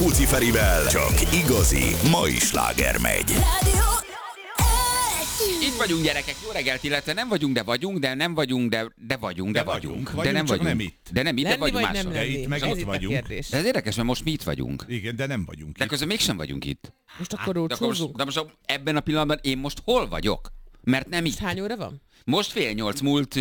Rákóczi Ferivel csak igazi mai sláger megy. Itt vagyunk, gyerekek, jó reggelt, illetve nem vagyunk, de vagyunk, de nem vagyunk, de vagyunk, de vagyunk. De nem vagyunk. Nem itt. De nem itt, de vagyunk máshol. De itt meg ott vagyunk. De ez érdekes, mert most mi itt vagyunk. Igen, de nem vagyunk De itt. közben mégsem vagyunk itt. Most akkor rócsózunk. De most ebben a pillanatban én most hol vagyok? Mert nem itt. Hány óra van? Most 7:30 múlt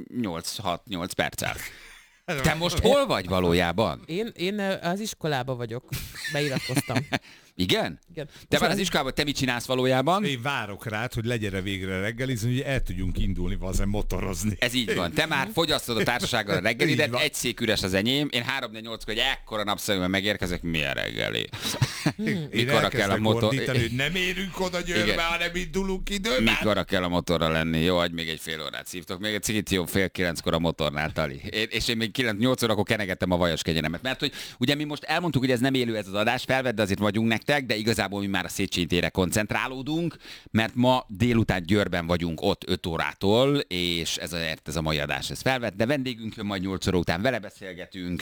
8 perccel. Te most hol vagy valójában? Én az iskolába vagyok. Beiratkoztam. Igen? Igen. Te már az iskolában, te mit csinálsz valójában? Én várok rád, hogy legyere végre reggelizni, hogy el tudjunk indulni valószínűleg motorozni. Ez így van. Te már fogyasztod a társasággal a reggelidet, Így van. egy szék üres az enyém, én 3-4-8-kor, hogy ekkora napszemben megérkezek, milyen reggeli. Én Mikorra kell a motor... ordítani, hogy nem érünk oda Győrbe, Igen. hanem indulunk időben. Mikorra kell a motorra lenni? Jó, adj még egy fél órát szívtok. Még egy cigit jó, 8:30 a motornál, Tali. És én még 8 órakor kenegettem a vajas kegyenemet. Mert hogy ugye mi most elmondtuk, hogy ez nem élő ez az adás, felvedd, de azért vagyunk nektek, de igazából mi már a Széchenyi térre koncentrálódunk, mert ma délután Győrben vagyunk ott 5 órától, és ez a mai adás ez felvett, de vendégünk jön majd 8 óra után, vele beszélgetünk.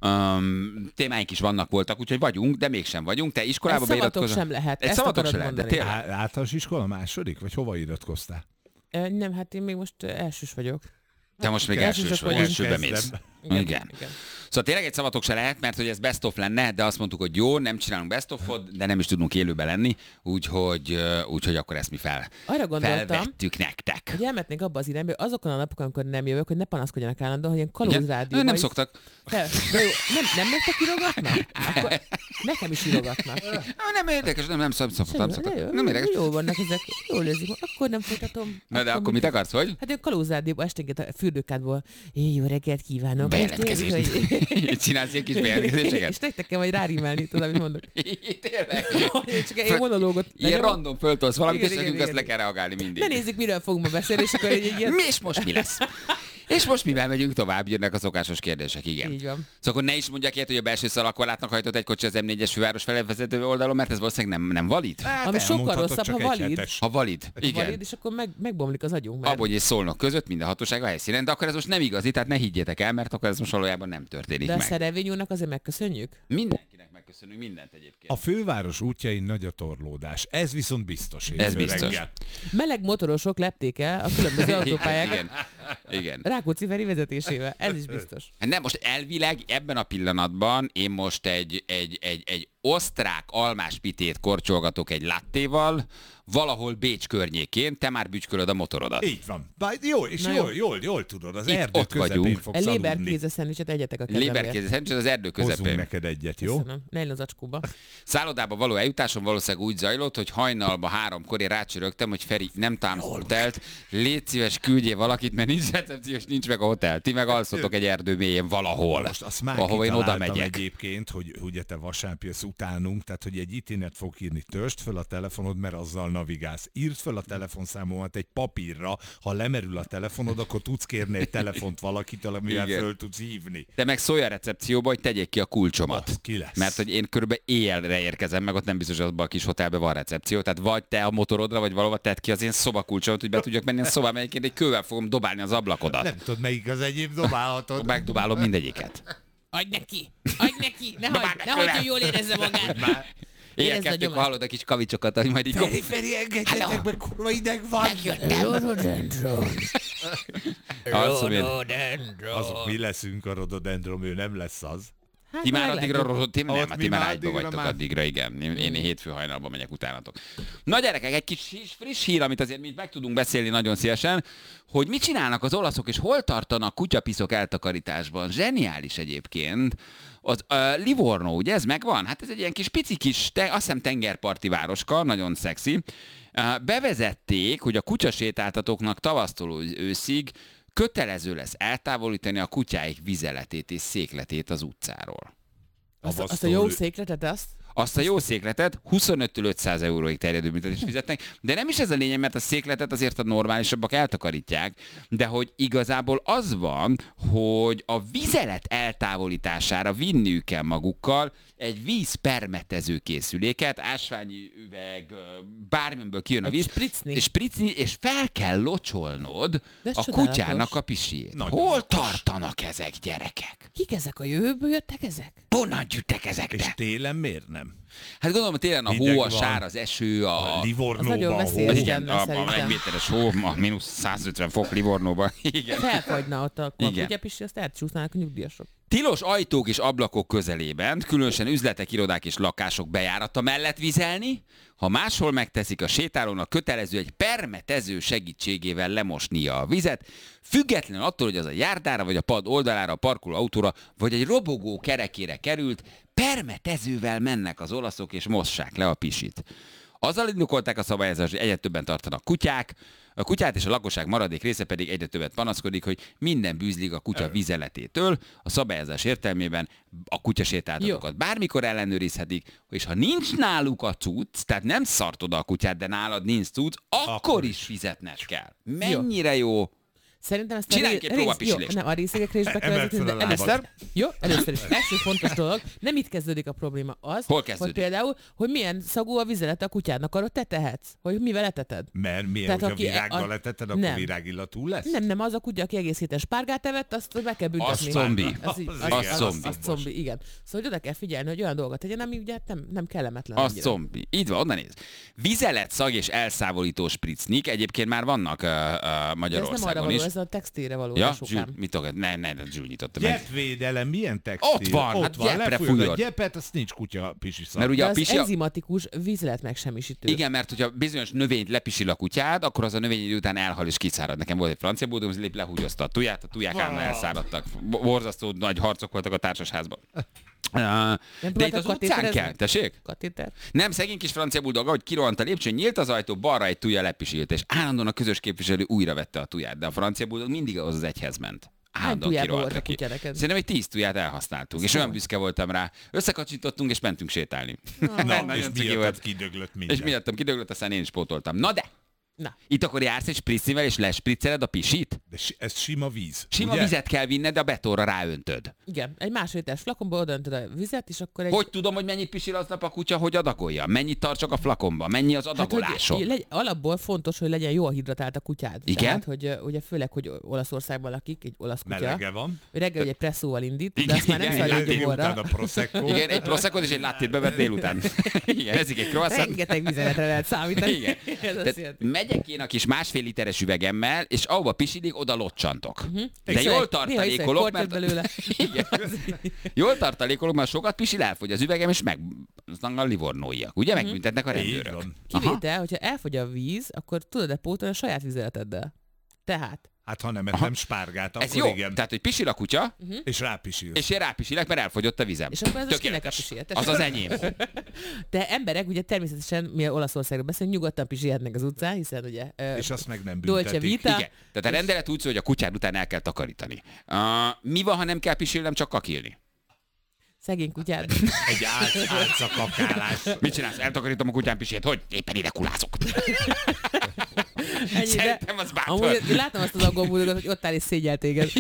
Témáink is voltak, úgyhogy vagyunk, de mégsem vagyunk. Te iskolába szavatok sem lehet. Egy Ezt szavatok akarod sem lehet, de mondani. tényleg. Általános iskola második? Vagy hova iratkoztál? Nem, hát én még most elsős vagyok. Te most még Elsősök elsős vagy, vagyunk. elsőbe mész. Kezdem. Igen. Szóval tényleg egy szavatok se lehet, mert hogy ez best of lenne, de azt mondtuk, hogy jó, nem csinálunk best of-ot, de nem is tudunk élőben lenni, úgyhogy akkor ezt mi Arra gondoltam, felvettük nektek. hogy elmetnék abba az irányba, hogy azokon a napokon, amikor nem jövök, hogy ne panaszkodjanak állandóan, hogy ilyen kalózrádió. Nem szoktak. De jó, nem nektek írogatnak? Akkor nekem is írogatnak. Nem érdekes, nem szoktak. Nem érdekes. Jó vannak ezek, jól érzik. Akkor nem folytatom. Na de akkor mit akarsz, hogy? Hát én kalózrádióban esténként a fürdőkádból, jó reggelt kívánok. Bejelentkezés. Csinálsz ilyen kis bejelentkezéseket? És nektek kell majd rárímelni, tudod, amit mondok. Tényleg? Csak én monológot. Ilyen random föltolsz valamit, és Igen, nekünk igen, azt le kell reagálni mindig. Ne nézzük, miről fogunk ma beszélni, és akkor egy ilyen... Mi és most mi lesz? És most mivel megyünk tovább, jönnek a szokásos kérdések, igen. Így van. Szóval akkor ne is mondják ilyet, hogy a belső szalagkorlátnak hajtott egy kocsi az M4-es főváros felé vezető oldalon, mert ez valószínűleg nem valid. Ami sokkal rosszabb, ha valid. Ha valid, igen. Valid, és akkor megbomlik az agyunk. Mert... Abony és Szolnok között minden hatóság a helyszínen, de akkor ez most nem igazi, tehát ne higgyétek el, mert akkor ez most valójában nem történik De a meg. szerelvényúrnak azért megköszönjük? Mindenkinek megköszönünk mindent egyébként. A főváros útjain nagy a torlódás. Ez viszont biztos. Ez hétfő biztos. reggel. Meleg motorosok lepték el a különböző autópályákat Igen. Igen. Rákóczi Feri vezetésével. Ez is biztos. Nem, most elvileg ebben a pillanatban én most egy osztrák almáspitét korcsolgatok egy lattéval, valahol Bécs környékén, te már bütykölöd a motorodat. Így van. Bár jó, és Na jól tudod, az Itt erdő ott közepén vagyunk. fogsz Egy aludni. Léberkéze szendvicset egyetek a kezemért. Léberkézes, szerencsés az erdő Hozzunk közepén. neked egyet, jó? Köszönöm. Ne illj az acskóba. Szállodába való eljutásom valószínűleg úgy zajlott, hogy hajnalba 3-kor én rácsörögtem, hogy Feri, nem találom a hotelt, légy szíves, küldjél valakit, mert nincs recepciós, nincs meg a hotel. Ti meg alszotok egy erdő mélyén valahol, Most azt már ahova én oda kitaláltam megyek. egyébként, hogy ugye te vasárnap jössz utánunk, tehát hogy egy itinet fog írni, törst föl a telefonod, mert azzal navigálsz. Írd föl a telefonszámomat egy papírra, ha lemerül a telefonod, akkor tudsz kérni egy telefont valakitől, amivel Igen. föl tudsz hívni. Te meg szólj a recepcióba, hogy tegyék ki a kulcsomat. Az ki lesz. Mert hogy én körülbelül éjjelre érkezem, meg ott nem biztos, hogy abban a kis hotelben van recepció. Tehát vagy te a motorodra, vagy valahova tedd ki az én szobakulcsomat, hogy be tudjak menni a szobába, egyébként egy kővel fogom dobálni az ablakodat. Nem tudod, melyik az enyém, dobálhatod. Megdobálom mindegyiket. Adj neki! Ne Dobáld hagyd, meg hogy jól érezze magát! Ilyen Érezd a kettők nyomást. hallod a kis kavicsokat, hogy majd így... Feri, engedjetek meg, kurva ideg van. Alszom én. Azok mi leszünk a rododendron, ő nem lesz az. Hát Ti már meglátjuk. addigra nem, Ott hát mi ti már már ágyba addigra vagytok már. addigra, igen. Én hétfő hajnalban megyek utánatok. Na gyerekek, egy kis friss hír, amit azért mi meg tudunk beszélni nagyon szívesen, hogy mit csinálnak az olaszok, és hol tartanak kutyapiszok eltakarításban. Zseniális egyébként. Az Livorno, ugye ez megvan? Hát ez egy ilyen kis pici kis, azt hiszem tengerparti városka, nagyon szexi. Bevezették, hogy a kutyasétáltatóknak tavasztól őszig kötelező lesz eltávolítani a kutyáik vizeletét és székletét az utcáról. Azt a jó székletet, azt? Azt a jó székletet 25-től 500 euróig terjedő büntetést fizetnek, de nem is ez a lényeg, mert a székletet azért a normálisabbak eltakarítják, de hogy igazából az van, hogy a vizelet eltávolítására vinniük kell magukkal egy vízpermetező készüléket, ásványi üveg, bármiből kijön a víz, Spricni. És fel kell locsolnod a csodálatos. kutyának a pisijét. Nagyon Hol okos. tartanak ezek, gyerekek? Kik ezek, a jövőből jöttek ezek? Honnan gyűjtek És ezekbe? télen miért nem? Hát gondolom, hogy télen a Hideg hó, a van. sár, az eső, A a... Az nagyon Livornóban veszélyes. hó. Igen, a Szerintem. 1 méteres hó, a mínusz 150 fok Livornóban. Igen. Felfagyna ott a Igen. kutyapisi, azt elcsúsznának a nyugdíjasok. Tilos ajtók és ablakok közelében, különösen üzletek, irodák és lakások bejárata mellett vizelni, ha máshol megteszik, a sétálónak kötelező egy permetező segítségével lemosnia a vizet, függetlenül attól, hogy az a járdára, vagy a pad oldalára, a parkoló autóra, vagy egy robogó kerekére került, permetezővel mennek az olaszok és mossák le a pisit. Azzal indokolták a szabályozást, hogy egyre többen tartanak kutyák, a kutyát és a lakosság maradék része pedig egyre többet panaszkodik, hogy minden bűzlik a kutya vizeletétől. A szabályozás értelmében a kutyasétáltatókat bármikor ellenőrizhetik, és ha nincs náluk a cucc, tehát nem szart oda a kutyát, de nálad nincs cucc, akkor is fizetned kell. Mennyire jó. Szerintem ezt Csináljunk egy próbapisilést. Nem, a részegekre is be kell Emeld vezetni, fel a de először, lábad. jó, először is. Első fontos dolog, nem itt kezdődik a probléma. Az, Hol kezdődik? hogy például, hogy milyen szagú a vizelet a kutyának, arra te tehetsz, hogy mivel eteted. Mert miért, Tehát hogyha aki- virággal a- leteted, akkor nem. virágillatú lesz? Nem, az a kutya, aki egész héten spárgát evett, azt meg kell büntetni. Az zombi. Az, Az igen, az zombi. Az zombi, igen. Szóval hogy oda kell figyelni, hogy olyan dolgot tegyen, ami ugye nem kellemetlen. Az annyira. zombi. Így van, onnan néz. Vizelet, szag és elszávolító spritznik egyébként már vannak De ez nem arra Magyarországon való, is. ez a textilre való. Ja, sokám. Zsül, mit tudod? Ne, Zsül nyitotta meg. Gyepvédelem, milyen textil? Ott van, hát gyepre lefújod fújod. a gyepet, azt nincs kutya pisi szak. Mert ugye De a az pisi... enzimatikus vízlet megsemmisítő. Igen, mert hogyha bizonyos növényt lepisil a kutyád, akkor az a növény idő után elhal és kiszárad. Nekem volt egy francia bulldog, az lehúgyozta a tuját, a tuják állandóan elszáradtak. Borzasztó nagy harcok voltak a társasházban. De itt az utcán kell, tessék? Katéter? Nem, szegény kis francia bulldog, ahogy kirohant a lépcsőn, nyílt az ajtó, balra egy tuja lepisilt, és állandóan a közös képviselő újra vette a tuját, de a francia bulldog mindig az egyhez ment. Állandóan tujában kirohant volt a neki. kutya neked? Szerintem egy 10 tuját elhasználtunk, és olyan büszke voltam rá. Összekacsítottunk, és mentünk sétálni. Na, és Nagyon cuki miattad volt. kidöglött És mindjárt. miattam kidöglött, aztán én is pótoltam. Na de! Na, Itt akkor jársz egy spriccivel, és lespricceled a pisit? De ez sima víz, Sima ugye? vizet kell vinned, de a betonra ráöntöd. igen, egy másfél literes flakonba odaöntöd a vizet, és akkor egy... Hogy tudom, hogy mennyit pisil aznap a kutya, hogy adagolja? Mennyit tartsak a flakonba? Mennyi az adagolások? hogy alapból fontos, hogy legyen jól hidratált a kutyád. Igen? Tehát, hogy ugye főleg, hogy Olaszországban lakik, egy olasz kutya. Melege van. Reggel egy presszóval indít, de Igen, azt már nem igen, szállít igen, Délután gyomorra. a prosecco. Igen, egy proseccot és egy lattét bevett délután. Igen, ezik egy croissant. Rengeteg vizeletre lehet számítani. Igen. Ez azt Tehát jelenti. megyek én a kis 1,5 literes üvegemmel, és ahova pisidik, oda locsantok. De Iszol jól egy- néha iszol egy tartalékolok, kortyot mert... belőle. Igen. Jól tartalékolok, mert sokat pisil, elfogy az üvegem, és meg aztán a livornóiak. Ugye megbüntetnek a Így rendőrök. van. Kivétel, hogyha elfogy a víz, akkor tudod-e pótolni a saját vizeleteddel. Tehát, Hát ha nem ettem spárgát, Ez akkor jó. igen. Tehát, hogy pisil a kutya, És rápisil. és én rápisilek, mert elfogyott a vizem. és akkor ez az kinek a Tökéletes. pisilye? Az az enyém. De emberek ugye természetesen, mi Olaszországról beszélünk, nyugodtan pisilhetnek az utcán, hiszen ugye És azt meg nem Dolce büntetik. Vita. Igen. Tehát a rendelet úgy szól, hogy a kutyád után el kell takarítani. Mi van, ha nem kell pisilnem, csak kakilni? szegény kutyád. Egy álcakakálás. Mit csinálsz? Eltakarítom a kutyám pisét, hogy éppen ide kulázok. Ennyi, de Szerintem az bátor. amúgy látom azt az aggóbúdogat, hogy ott áll és szégyel téged.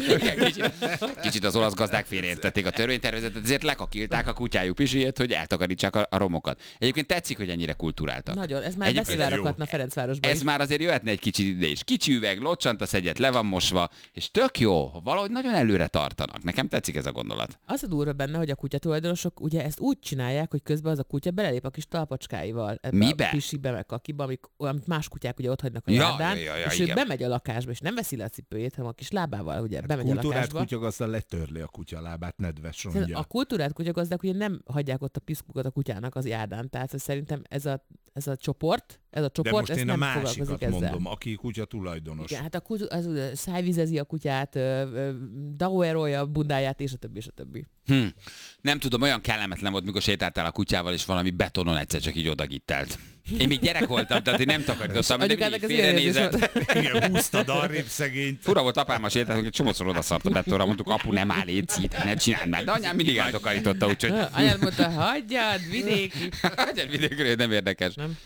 Kicsit az olasz gazdák félreértették a törvénytervezetet, ezért lekakilták a kutyájuk piséjét, hogy eltakarítsák a romokat. Egyébként tetszik, hogy ennyire kulturáltak. Nagyon, ez már Egyébként beszivároghatna Ferencvárosban Ez is. már azért jöhetne egy kicsit ide is. Kicsi üveg, locsantasz egyet, le van mosva, és tök jó, valahogy nagyon előre tartanak. Nekem tetszik ez a gondolat. Az a durva benne, hogy a kutyatulajdonosok ugye ezt úgy csinálják, hogy közben az a kutya belelép a kis talpacskáival. Ebbe Mibe? A pisibe, meg kakiba, amit más kutyák ugye ott hagynak a Ja, járdán, ja, és ő igen. bemegy a lakásba, és nem veszi le a cipőjét, hanem a kis lábával ugye bemegy a Kultúrát lakásba. kutyagazda letörli a kutyalábát, nedves Szerintem rongya. a kultúrát kutyagazdák ugye nem hagyják ott a piszkukat a kutyának az járdán. Tehát hogy szerintem ez a csoport, De most ez én a nem másikat foglalkozik ezzel. mondom, aki kutya tulajdonos. Igen, hát a az szájvizezi a kutyát, dauerolja a bundáját, és a többi, és a többi. Nem tudom, olyan kellemetlen volt, mikor sétáltál a kutyával, és valami betonon egyszer csak így odagittelt. Én még gyerek voltam, tehát én nem takarítottam, de Anyukának mindig ez ilyen érzés félrenézett. Igen, húztad arrébb szegényt. Fura volt, apámmal sétáltunk, egy csomószor odaszart a betonra, mondtuk, apu, nem áll, légy, ne csináld már. De anyám mindig eltakarította, úgyhogy... Anyád mondta, hagyjad, vidéki. Hagyjad vidékről, nem érdekes. Nem.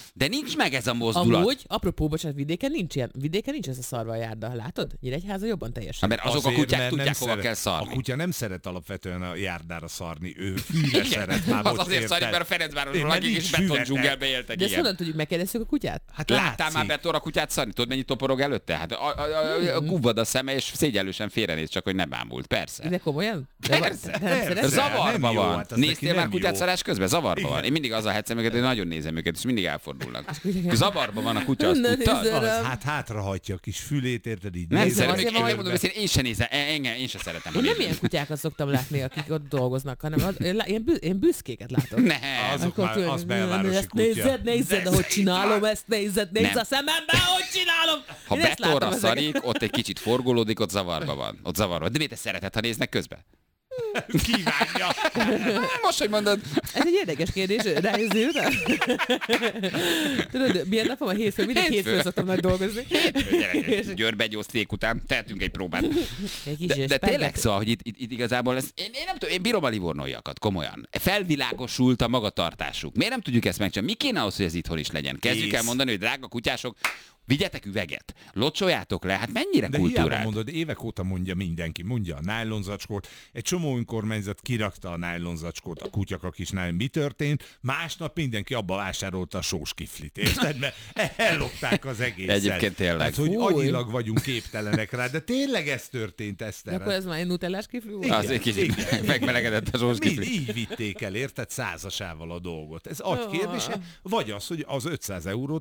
De nincs meg ez a mozdulat. Amúgy, apropó, bocsánat, vidéken nincs ez a szarva járda, látod? Nyíregyháza jobban teljesen. Mert azok a kutyák tudják, hova kell szarni. A kutya nem szeret alapvetően a járdára szarni, ő fűre szeret. Már az azért szarni, mert a Ferencvárosban lakik és betondzsungelbe éltek. De ezt honnan tudjuk, megkérdezzük a kutyát? Hát láttál már Betor a kutyát szarni? Tudod, mennyi toporog előtte? Hát gubvad a szeme, és szégyellősen félrenéz, csak hogy nem bámult. Persze. De komolyan? Persze. Zavarba van. Hát Néztél már kutyát szarás közben? Zavarba van. Én mindig azzal hetszem őket, hogy nagyon nézem őket, és mindig elfordulnak. Zavarba van a kutya, azt tudtad? Hát hátrahajtja a kis fülét, érted így. Nem nézel, szeretem, azért én megmondom, hogy én sem nézem, én sem szeretem. Én nem ilyen kutyákat szoktam látni, akik ott dolgoznak, hanem én büszkéket látok. Ne. Azok már, az belvárosi ezt kutya. nézed, ahogy csinálom, ezt nézd a szemembe, ahogy csinálom. Ha Én ezt látom Betorra ezeket. szarik, ott egy kicsit forgolódik, ott zavarba van. Ott zavarba. De miért te szereted, ha néznek közben? Kívánja. Most, hogy mondod. Ez egy érdekes kérdés, rájözzél után? Tudod, milyen napom a hétfő? Mindig hétfőn szoktam nagy dolgozni. Győrbe egy oszték után tehetünk egy próbát. Egy kis De spagetti. tényleg szóval, hogy itt igazából ez, én nem tudom, én bírom a livornóiakat, komolyan. Felvilágosult a magatartásuk. Miért nem tudjuk ezt megcsinálni? Mi kéne ahhoz, hogy ez itthon is legyen? Kezdjük el mondani, hogy drága kutyások, vigyetek üveget, locsoljátok le, hát mennyire De hiába kultúrált. mondod, évek óta mondja mindenki, mondja a nájlonzacskót, egy csomó önkormányzat kirakta a nájlonzacskót a kutyakakisnál, mi történt, másnap mindenki abba vásárolta a sós kiflit, érted? Mert ellopták az egészet. Egyébként tényleg. Hát, hogy Fúj. agyilag vagyunk képtelenek rá, de tényleg ez történt, De Eszter. akkor ez már egy nutellás kifli volt? Az egy kicsit megmelegedett a sós kifli. Így vitték el, érted, 100-asával a dolgot. Ez agykérdése, vagy az, hogy az 500 eurót